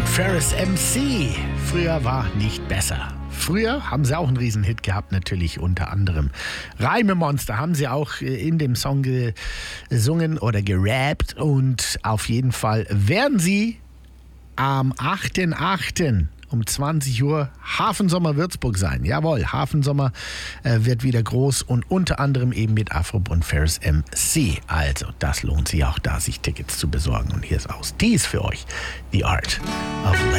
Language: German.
Ferris MC. Früher war nicht besser. Früher haben sie auch einen Riesenhit gehabt, natürlich unter anderem. Reimemonster haben sie auch in dem Song gesungen oder gerappt. Und auf jeden Fall werden sie am 8.8. um 20 Uhr Hafensommer Würzburg sein. Jawohl, Hafensommer wird wieder groß und unter anderem eben mit Afrob und Ferris MC. Also, das lohnt sich auch da, sich Tickets zu besorgen. Und hier ist aus dies für euch, The Art of Life.